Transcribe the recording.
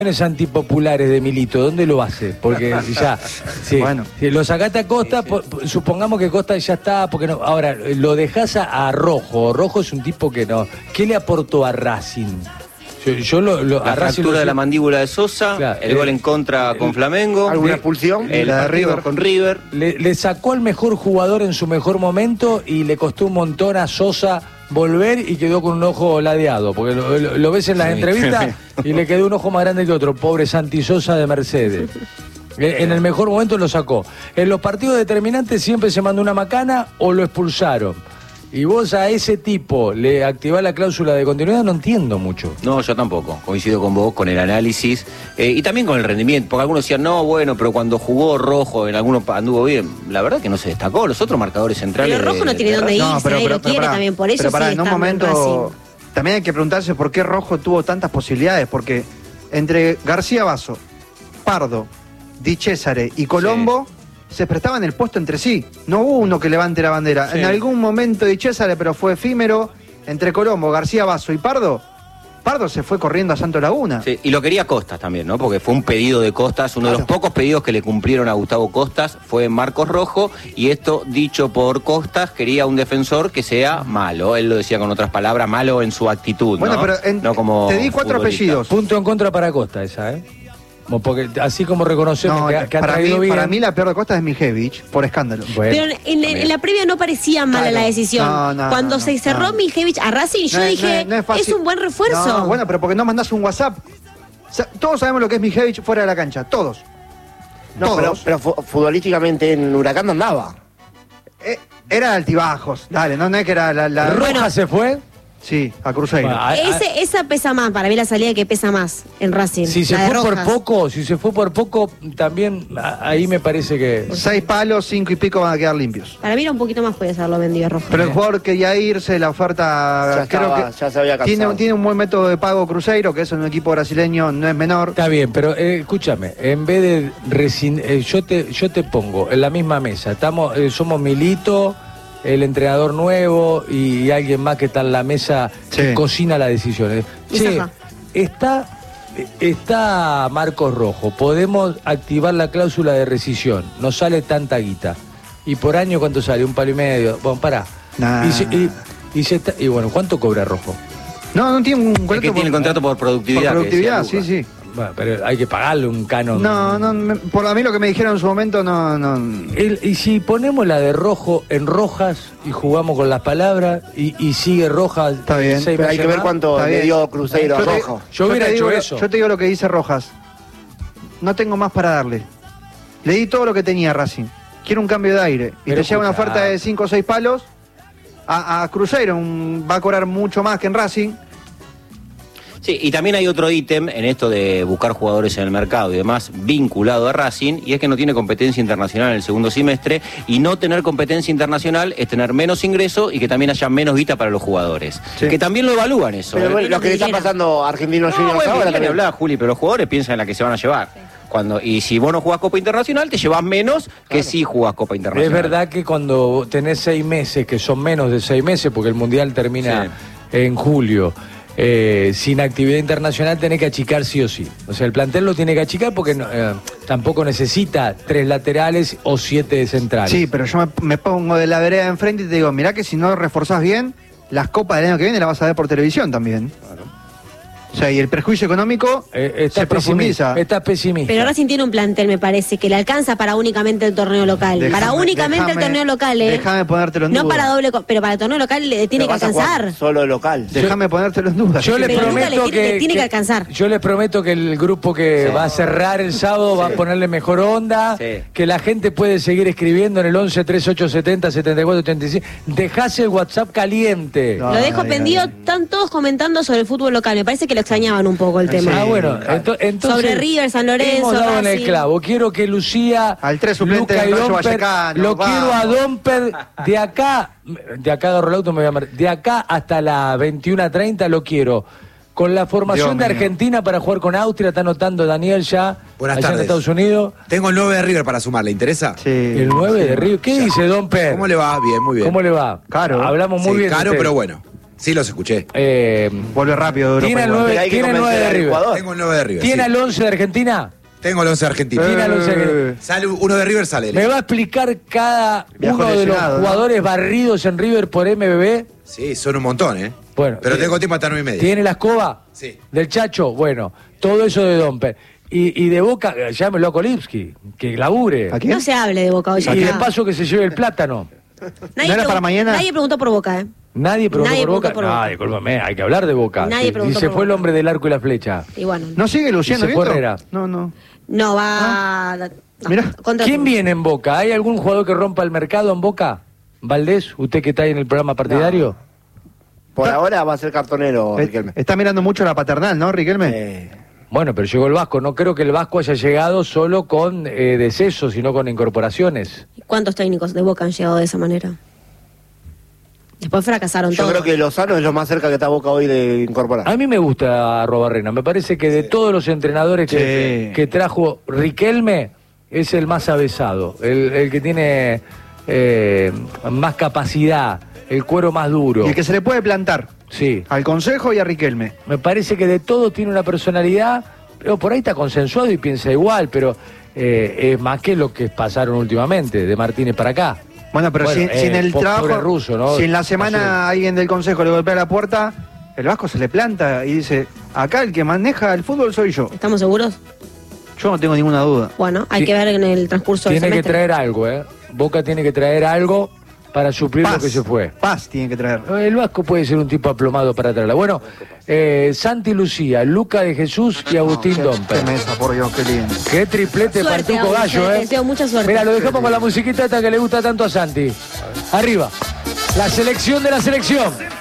Antipopulares de Milito, ¿dónde lo hace? Porque ya, sí, bueno, si lo sacaste a Costa, supongamos que Costa ya está, porque no, ahora lo dejás a Rojo. Rojo es un tipo que no. ¿Qué le aportó a Racing? La fractura de la mandíbula de Sosa, claro, el gol en contra con Flamengo, alguna expulsión, el de River con River. Le sacó al mejor jugador en su mejor momento y le costó un montón a Sosa volver y quedó con un ojo ladeado, porque lo ves en las entrevistas y le quedó un ojo más grande que otro, pobre Santi Sosa de Mercedes. En el mejor momento lo sacó. En los partidos determinantes siempre se mandó una macana o lo expulsaron. Y vos a ese tipo le activás la cláusula de continuidad, no entiendo mucho. No, yo tampoco. Coincido con vos, con el análisis y también con el rendimiento. Porque algunos decían, no, bueno, pero cuando jugó Rojo, en algunos anduvo bien. La verdad que no se destacó. Los otros marcadores centrales. Pero Rojo no tiene dónde irse, pero lo quiere también. Por eso pero en un momento también hay que preguntarse por qué Rojo tuvo tantas posibilidades. Porque entre García Basso, Pardo, Di Cesare y Colombo... Sí, se prestaban el puesto entre sí. No hubo uno que levante la bandera. Sí. En algún momento Di Cesare, pero fue efímero. Entre Colombo, García Basso y Pardo se fue corriendo a Santo Laguna. Sí, y lo quería Costas también, ¿no? Porque fue un pedido de Costas. Uno de los pocos pedidos que le cumplieron a Gustavo Costas fue Marcos Rojo. Y esto, dicho por Costas, quería un defensor que sea malo. Él lo decía con otras palabras, malo en su actitud, bueno, ¿no? Pero no como te di 4 apellidos. Punto en contra para Costa esa, ¿eh? Porque así como reconocemos que ha traído bien. Para mí la peor de Costa es Mijevich, por escándalo. Bueno, pero en la previa no parecía mala la decisión. Cuando se cerró Mijevich a Racing, yo dije, es un buen refuerzo. No, bueno, pero porque no mandás un WhatsApp. O sea, todos sabemos lo que es Mijevich fuera de la cancha, todos. No, pero futbolísticamente en Huracán no andaba. Era de altibajos, dale, no es que era la... ¿Roja se fue? Sí, a Cruzeiro. Bueno, esa pesa más, para mí la salida que pesa más en Racing. Si se fue por poco, también ahí me parece que... 6 palos, 5 y pico van a quedar limpios. Para mí era un poquito más puede haberlo vendido a Rojas. Pero el jugador quería irse, la oferta... Ya se había cansado. Tiene un buen método de pago Cruzeiro, que es un equipo brasileño, no es menor. Está bien, pero escúchame, en vez de... yo te pongo en la misma mesa, somos Milito... el entrenador nuevo y alguien más que está en la mesa que cocina las decisiones. Che, está Marcos Rojo, podemos activar la cláusula de rescisión, no sale tanta guita. ¿Y por año cuánto sale? ¿1,5 palo? Bueno, pará. Nah. Y bueno, ¿cuánto cobra Rojo? No tiene un contrato. Es que tiene el contrato por productividad. Por productividad, sí. Bueno, pero hay que pagarle un canon. No, por a mí lo que me dijeron en su momento, no. Y si ponemos la de Rojo en Rojas y jugamos con las palabras y sigue Rojas... Está bien, pero hay que ver cuánto le dio Cruzeiro a Rojo. Yo hubiera hecho eso. Yo te digo lo que dice Rojas. No tengo más para darle. Le di todo lo que tenía Racing. Quiero un cambio de aire. Y te lleva una oferta de 5 o 6 palos a Cruzeiro. Va a cobrar mucho más que en Racing. Sí, y también hay otro ítem en esto de buscar jugadores en el mercado y demás vinculado a Racing, y es que no tiene competencia internacional en el segundo semestre, y no tener competencia internacional es tener menos ingreso y que también haya menos guita para los jugadores. Sí. Que también lo evalúan eso. Pero bueno, lo que le está pasando a Argentinos Juniors ahora también. Hablar, Juli, pero los jugadores piensan en la que se van a llevar. Sí. Y si vos no jugás Copa Internacional, te llevas menos que si jugás Copa Internacional. Es verdad que cuando tenés 6 meses, que son menos de 6 meses, porque el Mundial termina en julio, sin actividad internacional tenés que achicar sí o sí. O sea, el plantel lo tiene que achicar porque tampoco necesita 3 laterales o 7 centrales. Sí, pero yo me pongo de la vereda de enfrente y te digo, mirá que si no reforzás bien, las copas del año que viene las vas a ver por televisión también. Claro. O sea, y el perjuicio económico se profundiza. Está pesimista. Pero Racing tiene un plantel, me parece, que le alcanza para únicamente el torneo local. El torneo local, Déjame ponértelo en duda. No para doble, pero para el torneo local le tiene que alcanzar. Solo local. Déjame ponértelo en duda. Yo les prometo que tiene que alcanzar. Yo les prometo que el grupo que va a cerrar el sábado va a ponerle mejor onda, que la gente puede seguir escribiendo en el 11 3870 7435. Dejás el WhatsApp caliente. Lo dejo pendido, están todos comentando sobre el fútbol local. Me parece que lo extrañaban un poco el tema. Ah, bueno, entonces sobre River, San Lorenzo, hemos dado en el clavo. Quiero que Lucía, al 3 suplente Luca y Rayo Domper, Vallecano, quiero a Domper de acá agarro el auto, me voy a llamar, de acá hasta la 21:30 lo quiero. Con la formación de Argentina para jugar con Austria, está anotando Daniel ya. Buenas allá tardes. En Estados Unidos. Tengo el 9 de River para sumar, ¿le interesa? Sí. El 9 de River. ¿Qué dice Don Per? ¿Cómo le va? Bien, muy bien. ¿Cómo le va? Caro. Hablamos muy bien. Caro, pero bueno. Sí, los escuché. Vuelve rápido. Tiene el 9 de River. Tengo el 9 de River. ¿Tiene sí. el 11 de Argentina? Tengo el 11 de Argentina. Tiene el 11 de Argentina. Sale uno de River, sale. ¿Me va a explicar cada uno de los jugadores barridos en River por MBB? Sí, son un montón, ¿eh? Bueno, pero tengo tiempo hasta 9:30. ¿Tiene la escoba? Sí. ¿Del Chacho? Bueno, todo eso de Dompe. Y de Boca, llámelo a Kolipski, que labure. ¿A quién? No se hable de Boca hoy. Y de paso que se lleve el plátano. ¿No era para mañana? Nadie preguntó por Boca, ¿eh? ¿Nadie preguntó Nadie por Boca? preguntó por Boca. No, discúlpame, hay que hablar de Boca. Nadie preguntó se por fue el Boca. hombre del arco y la flecha. Y bueno. ¿No sigue Luciano Y se fue Vieto? Herrera. No. No, va... No, Mirá. contra ¿Quién tu- viene en Boca? ¿Hay algún jugador que rompa el mercado en Boca? ¿Valdés? ¿Usted que está ahí en el programa partidario? Por ahora va a ser cartonero, Riquelme. Está mirando mucho la paternal, ¿no, Riquelme? Bueno, pero llegó el Vasco. No creo que el Vasco haya llegado solo con decesos, sino con incorporaciones. ¿Cuántos técnicos de Boca han llegado de esa manera? Después fracasaron Yo todos. creo que Lozano es lo más cerca que está Boca hoy de incorporar. A mí me gusta Arrobarrena. Me parece que de todos los entrenadores que trajo Riquelme, es el más avesado. El que tiene más capacidad, el cuero más duro. Y el que se le puede plantar. Sí. Al Consejo y a Riquelme. Me parece que de todo tiene una personalidad, pero por ahí está consensuado y piensa igual, pero es más que lo que pasaron últimamente, de Martínez para acá. Bueno, pero si en el trabajo, pobre ruso, ¿no? si en la semana Pasó. alguien del Consejo le golpea la puerta, el Vasco se le planta y dice, acá el que maneja el fútbol soy yo. ¿Estamos seguros? Yo no tengo ninguna duda. Bueno, hay Sí. que ver en el transcurso del Tiene que semestre. traer algo, Boca tiene que traer algo para suplir lo que se fue. Paz tiene que traer. El Vasco puede ser un tipo aplomado para traerla. Bueno, Santi Lucía, Luca de Jesús y Agustín Dompe. Qué mesa, por Dios, qué lindo. Qué triplete para Suerte, Tuco Agus, Gallo, te deseo mucha suerte. Mira, lo dejamos con la musiquita esta que le gusta tanto a Santi. Arriba. La selección de la selección.